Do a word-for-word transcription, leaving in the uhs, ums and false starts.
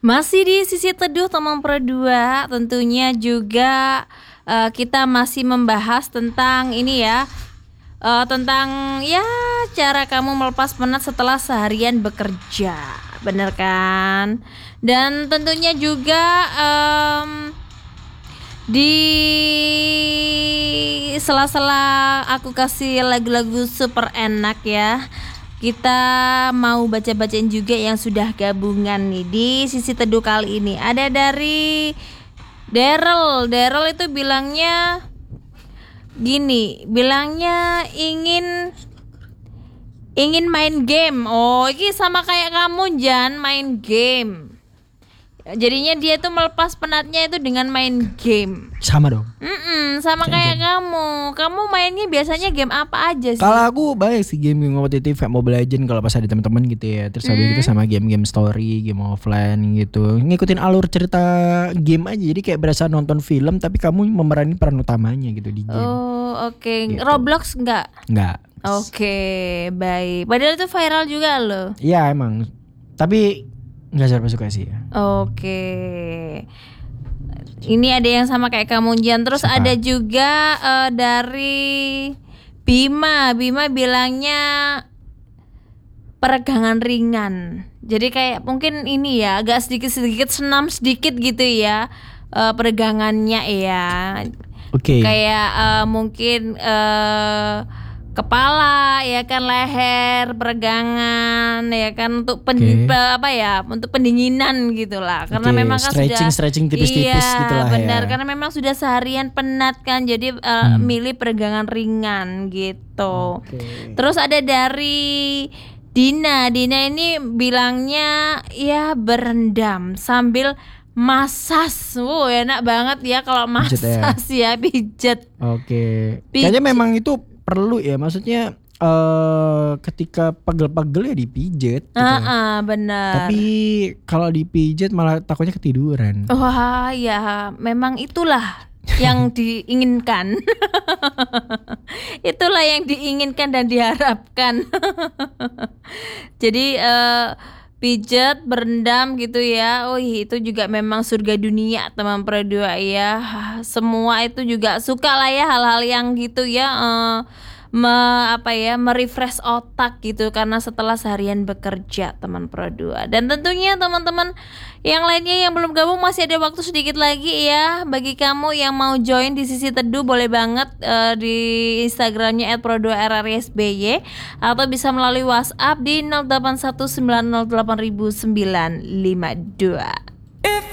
Masih di Sisi Teduh teman Pro dua, tentunya juga uh, kita masih membahas tentang ini ya, uh, tentang ya cara kamu melepas penat setelah seharian bekerja, bener kan? Dan tentunya juga um, di sela-sela aku kasih lagu-lagu super enak ya, kita mau baca-bacain juga yang sudah gabungan nih di Sisi Teduh kali ini. Ada dari Daryl. Daryl itu bilangnya gini, bilangnya ingin ingin main game. Oh, ini sama kayak kamu Jan, main game. Jadinya dia tuh melepas penatnya itu dengan main game. Sama dong. Mm-mm, sama kayak kamu. Kamu mainnya biasanya game apa aja sih? Kalau aku banyak sih game yang kompetitif kayak Mobile Legends kalau pas ada teman-teman gitu ya. Terus habis Mm. itu sama game-game story, game offline gitu. Ngikutin alur cerita game aja. Jadi kayak berasa nonton film tapi kamu memerani peran utamanya gitu di game. Oh, oke. Gitu. Roblox enggak? Enggak. Oke, baik. Padahal itu viral juga loh. Iya emang. Tapi enggak serba suka sih ya. Oke. Ini ada yang sama kayak kamu Jan. Terus Siapa? ada juga eh, dari Bima. Bima bilangnya peregangan ringan. Jadi kayak mungkin ini ya, agak sedikit-sedikit senam sedikit gitu ya, eh, peregangannya ya. Oke. Kayak eh, mungkin eh, kepala ya kan, leher, peregangan ya kan, untuk pen, Oke. pe- apa ya, untuk pendinginan gitulah. Karena Oke, memang kan stretching- sudah stretching tipis-tipis iya, gitulah ya. benar, karena memang sudah seharian penat kan, jadi eh, Hmm. milih peregangan ringan gitu. Oke. Terus ada dari Dina. Dina ini bilangnya ya berendam sambil masas. Wow, enak banget ya kalau Pijet ya. masas ya, pijet. Oke. Pijet. Kayaknya memang itu perlu ya. Maksudnya eh ketika pegel-pegel ya dipijet gitu. Ah, benar. Tapi kalau dipijet malah takutnya ketiduran. Wah, ya memang itulah yang diinginkan. Itulah yang diinginkan dan diharapkan. Jadi eh, pijat, berendam gitu ya. Oh, itu juga memang surga dunia teman Pro dua ya. Semua itu juga suka lah ya hal-hal yang gitu ya. eh, me, apa ya, merefresh otak gitu karena setelah seharian bekerja teman Pro dua. Dan tentunya teman-teman yang lainnya yang belum gabung masih ada waktu sedikit lagi ya. Bagi kamu yang mau join di Sisi Teduh boleh banget eh, di Instagramnya et pro dua r r s b y atau bisa melalui WhatsApp di nol delapan satu sembilan nol delapan sembilan lima dua.